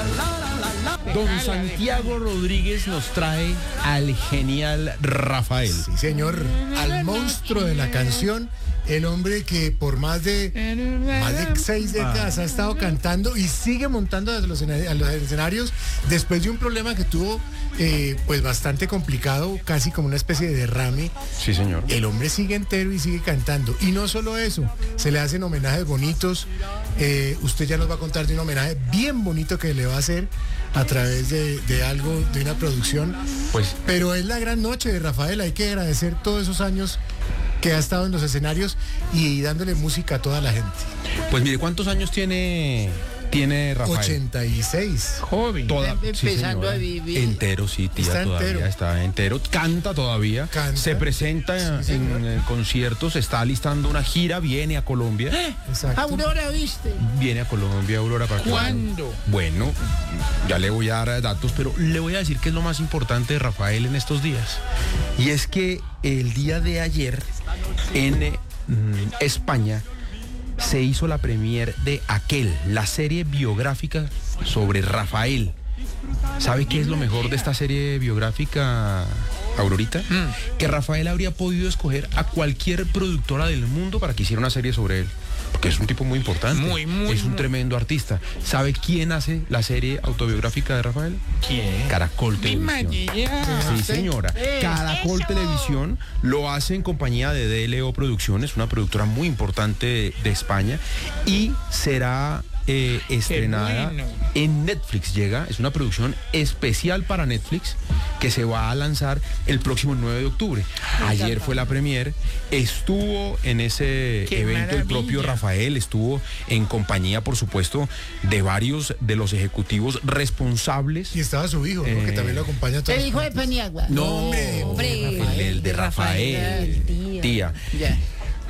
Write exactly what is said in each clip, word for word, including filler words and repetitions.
Don Santiago Rodríguez nos trae al genial Rafael. Sí, señor, al monstruo de la canción, el hombre que por más de, más de seis décadas ha estado cantando y sigue montando a los, a los escenarios después de un problema que tuvo eh, pues bastante complicado, casi como una especie de derrame. Sí, señor. El hombre sigue entero y sigue cantando. Y no solo eso, se le hacen homenajes bonitos. Eh, usted ya nos va a contar de un homenaje bien bonito que le va a hacer a través de, de algo, de una producción. Pues, pero es la gran noche de Rafael. Hay que agradecer todos esos años que ha estado en los escenarios y dándole música a toda la gente. Pues mire, ¿cuántos años tiene, tiene Rafael? ochenta y seis. Joven. Toda, Está empezando sí, a vivir. Entero, sí, tía, Está todavía entero. está entero. Canta todavía. Canta. Se presenta Sí, en, en conciertos, está listando una gira, viene a Colombia. Exacto. Aurora, ¿viste? Viene a Colombia, Aurora, para que- ¿Cuándo? Bueno, ya le voy a dar datos, pero le voy a decir qué es lo más importante de Rafael en estos días. Y es que el día de ayer en eh, mm, España se hizo la premier de Aquel, la serie biográfica sobre Rafael. ¿Sabe qué es lo mejor de esta serie biográfica, Aurorita? Mm. Que Rafael habría podido escoger a cualquier productora del mundo para que hiciera una serie sobre él. Porque es un tipo muy importante. Muy, muy, Es un muy. tremendo artista. ¿Sabe quién hace la serie autobiográfica de Rafael? ¿Quién? Caracol Mi Televisión. María. Sí, señora. Eh, Caracol eso. Televisión lo hace en compañía de D L O Producciones, una productora muy importante de, de España, y será eh, estrenada bueno. en Netflix. Llega, es una producción especial para Netflix que se va a lanzar el próximo nueve de octubre. Ayer fue la premier, estuvo en ese ¡Qué evento el propio maravilla! Rafael, estuvo en compañía, por supuesto, de varios de los ejecutivos responsables. Y estaba su hijo, ¿no? Eh, Que también lo acompaña a todas El hijo de partes. Paniagua. No, hombre, hombre. el, el de Rafael, Rafael, tía. Ya.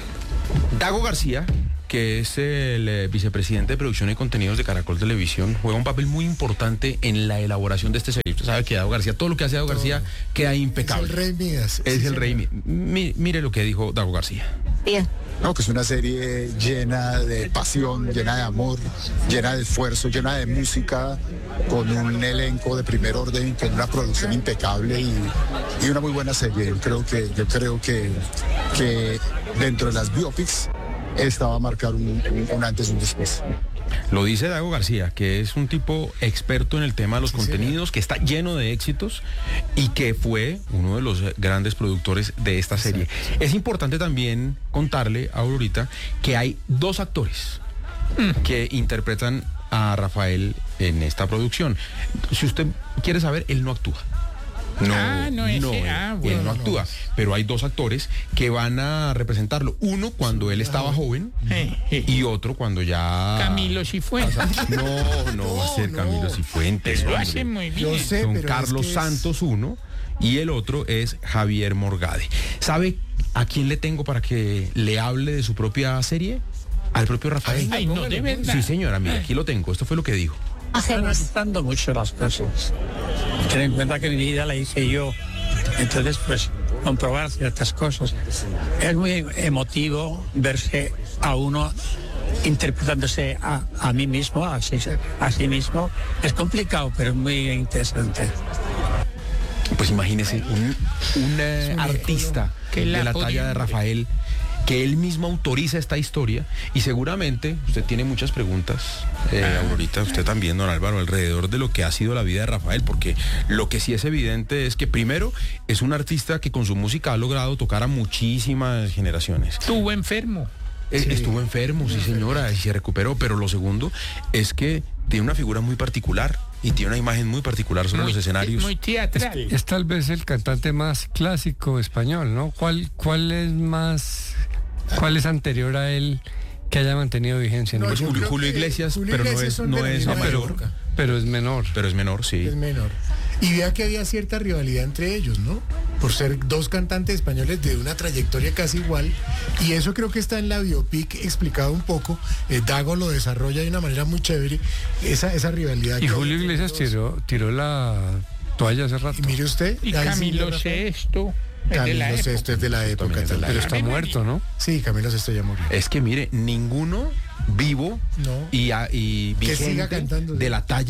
Dago García, que es el eh, vicepresidente de producción y contenidos de Caracol Televisión, juega un papel muy importante en la elaboración de este serie. Usted sabe que Dago García, todo lo que hace Dago García queda Es impecable. el rey Midas. Es Sí, el rey. señor. Mi- mire lo que dijo Dago García. Bien. No, que es una serie llena de pasión, llena de amor, llena de esfuerzo, llena de música, con un elenco de primer orden, con una producción impecable y, y una muy buena serie. Yo creo que, yo creo que, que dentro de las biopics esta va a marcar un, un, un antes y un después. Lo dice Dago García, que es un tipo experto en el tema de los Sí, contenidos, que está lleno de éxitos y que fue uno de los grandes productores de esta serie. Es importante también contarle a Aurorita que hay dos actores que interpretan a Rafael en esta producción. Si usted quiere saber, él no actúa. No, Ah, no, ese- ah, él bueno, no actúa, pero hay dos actores que van a representarlo. Uno cuando él estaba joven Eh, eh. y otro cuando ya... Camilo Cifuentes. No, no va a ser No, Camilo no. Cifuentes. Lo hombre. hace muy bien. Yo sé, Son pero Carlos es que es- Santos uno y el otro es Javier Morgade. ¿Sabe a quién le tengo para que le hable de su propia serie? Al propio Rafael. Ay, no, de verdad. Sí, señora, mira, aquí lo tengo. Esto fue lo que dijo. Están gustando mucho las cosas. Ten en cuenta que mi vida la hice yo. Entonces, pues, comprobar ciertas cosas. Es muy emotivo verse a uno interpretándose a, a mí mismo, a sí, a sí mismo. Es complicado, pero es muy interesante. Pues imagínese, un, un, eh, artista Que de la la talla de podía- Rafael, que él mismo autoriza esta historia y seguramente usted tiene muchas preguntas, eh, Aurorita, usted también, don Álvaro, alrededor de lo que ha sido la vida de Rafael, porque lo que sí es evidente es que primero es un artista que con su música ha logrado tocar a muchísimas generaciones. Estuvo enfermo. Eh, Estuvo enfermo, sí señora, y se recuperó, pero lo segundo es que tiene una figura muy particular y tiene una imagen muy particular sobre Muy- los escenarios. Muy teatral. Es tal vez el cantante más clásico español, ¿no? ¿Cuál, cuál es más, cuál es anterior a él que haya mantenido vigencia? No, Pues yo Julio- creo Julio que Iglesias, Julio pero no Iglesias es- son no de la es misma mayor. época. Pero es menor. Pero es menor, sí. Es menor. Y vea que había cierta rivalidad entre ellos, ¿no? Por ser dos cantantes españoles de una trayectoria casi igual. Y eso creo que está en la biopic explicado un poco. Eh, Dago lo desarrolla de una manera muy chévere. Esa, esa rivalidad. Y que hay Julio entre Iglesias los dos. tiró, tiró la toalla hace rato. Y mire usted. Y ahí sí, Camilo Rafael. Sexto. es de Camilo la época. Sesto es de la época. También es de la también. Pero está Ave muerto, ¿no? Sí, Camilo Sesto ya murió. Es que mire, ninguno vivo No. y, a- y Que vigente siga cantando, sí. de la talla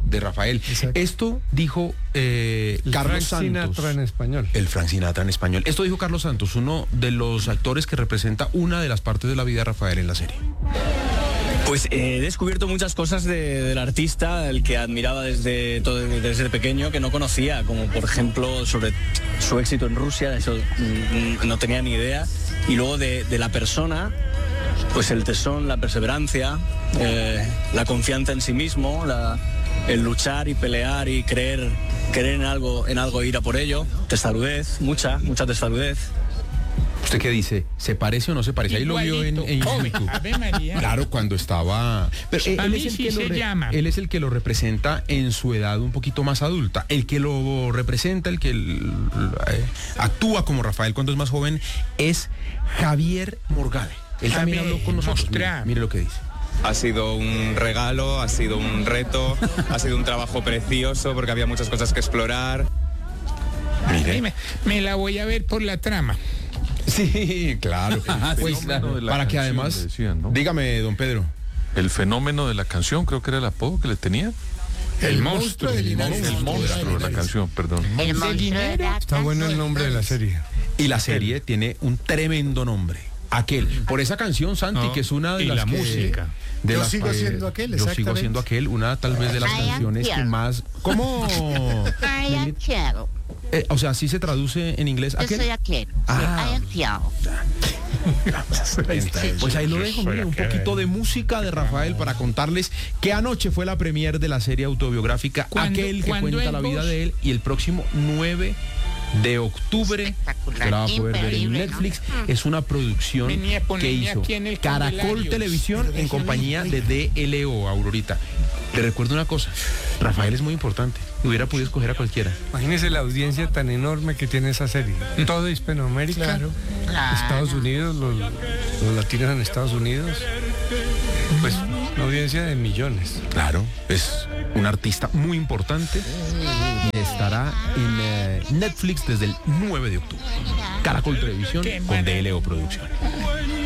de Rafael. Exacto. Esto dijo eh, El Carlos Frank Santos. Sinatra en español. El Frank Sinatra en español. Esto dijo Carlos Santos, uno de los actores que representa una de las partes de la vida de Rafael en la serie. Pues he descubierto muchas cosas de- del artista, el que admiraba desde, todo, desde pequeño, que no conocía, como por ejemplo sobre su éxito en Rusia, eso mm, no tenía ni idea. Y luego de, de la persona, pues el tesón, la perseverancia, eh, la confianza en sí mismo, la- el luchar y pelear y creer, creer en algo, en algo e ir a por ello. Testarudez, mucha, mucha testarudez. ¿Usted qué dice? ¿Se parece o no se parece? Ahí lo vio en, en Igualito. YouTube. Ave María. Claro, cuando estaba... Pero eh, A él, mí es el sí que lo se re- llama. él es el que lo representa en su edad un poquito más adulta. El que lo representa, el que l- l- eh, actúa como Rafael cuando es más joven, es Javier Morgade. Él A también ver, habló con nosotros. Mire, mostra. mire lo que dice. Ha sido un regalo, ha sido un reto, ha sido un trabajo precioso porque había muchas cosas que explorar. Ay, me, me la voy a ver por la trama. Sí, claro. Pues, fenómeno de la para que canción, además... le decían, ¿no? Dígame, don Pedro. El fenómeno de la canción, creo que era el apodo que le tenían. El monstruo de Linares. El monstruo de la canción, perdón. El de dinero. Está bueno el nombre de la serie. Y la serie tiene un tremendo nombre. Aquel. Por esa canción, Santi, No, que es una de y las la que- música. de Yo las sigo que- siendo aquel, Yo sigo exactamente. siendo aquel, una tal vez de las I am canciones que here. más... ¿Cómo? I am here. Eh, o sea, ¿sí se traduce en inglés Yo aquel? soy aquel. Ah. I am here. Pues ahí lo dejo, mire, un poquito de música de Rafael para contarles que anoche fue la premier de la serie autobiográfica ¿Cuándo- Aquel, que cuándo cuenta el la vida bus? de él, y el próximo nueve de octubre Espectacular, se la va a poder ver en imperdible, ¿no? Netflix. Es una producción Venía a que ponerme hizo aquí en el Caracol Candelario. Televisión en compañía de D L O, Aurorita. Le recuerdo una cosa, Rafael es muy importante, hubiera podido escoger a cualquiera. Imagínese la audiencia tan enorme que tiene esa serie. Toda Hispanoamérica, Claro. Estados Unidos, los, los latinos en Estados Unidos. Pues una audiencia de millones. Claro, es un artista muy importante y estará en eh, Netflix desde el nueve de octubre. Caracol Televisión Qué con maravilla. D L O Producciones.